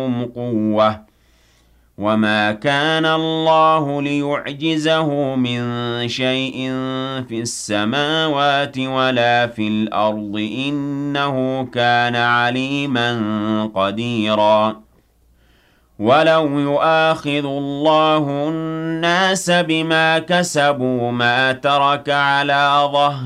قُوَّةٌ وَمَا كَانَ اللَّهُ لِيُعْجِزَهُ مِن شَيْءٍ فِي السَّمَاوَاتِ وَلَا فِي الْأَرْضِ ۚ إِنَّهُ كَانَ عَلِيمًا قَدِيرًا وَلَوْ يُؤَاخِذُ اللَّهُ النَّاسَ بِمَا كَسَبُوا مَا تَرَكَ عَلَىٰ ظَهْرِهِ